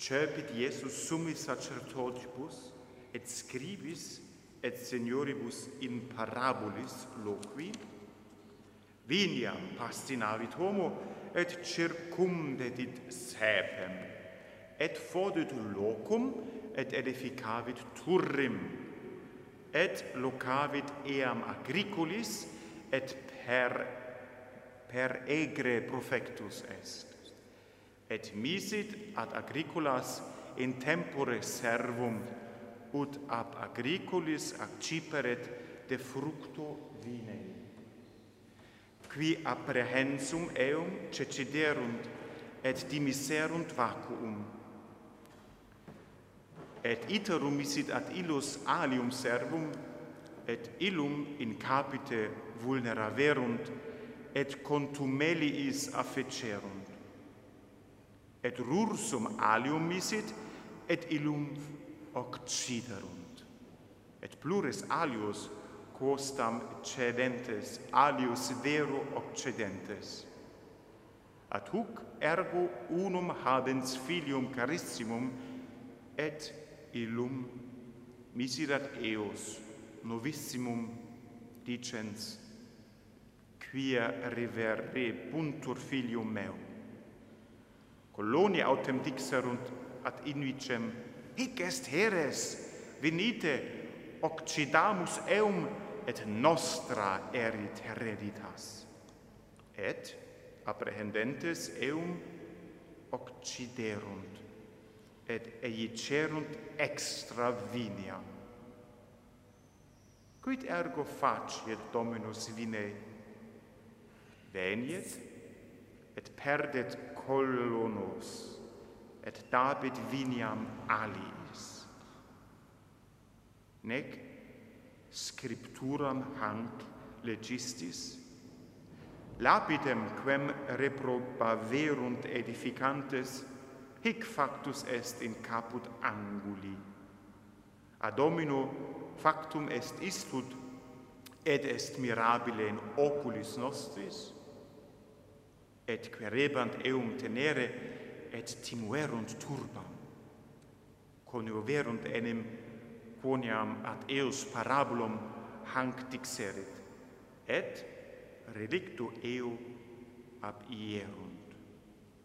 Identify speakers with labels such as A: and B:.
A: Cepit Iesus summis sacerdotibus et scribis et senioribus in parabolis loqui, viniam pastinavit homo et circumdedit saepem, et fodit locum et edificavit turrim, et locavit eam agricolis et per egre profectus est. Et misit ad agricolas in tempore servum, ut ab agricolis acciperet de fructo vinei. Qui apprehensum eum ceciderunt et dimiserunt vacuum. Et iterum misit ad illus alium servum, et illum in capite vulneraverunt, et contumeliis affecerunt. Et rursum alium misit, et illum occiderunt. Et plures alios quostam cedentes, alius vero occedentes. Ad huc ergo unum habens filium carissimum, et illum miserat eos novissimum dicens, quia reverre puntur filium meum. Colonia autem dixerunt ad invicem, hic est heres, venite, occidamus eum, et nostra erit hereditas. Et, apprehendentes eum, occiderunt, et eicerunt extra vinia. Quid ergo faciet Dominus vine? Veniet, et perdet colonos, et dabit viniam aliis. Nec scripturam hanc legistis, lapidem quem reprobaverunt edificantes, hic factus est in caput anguli. Ad homino factum est istud, et est mirabile in oculis nostris, et querebant eum tenere, et timuerunt turbam. Conioverunt enim quoniam ad eos parabolum hanc dixerit, et relicto eo ab ierum.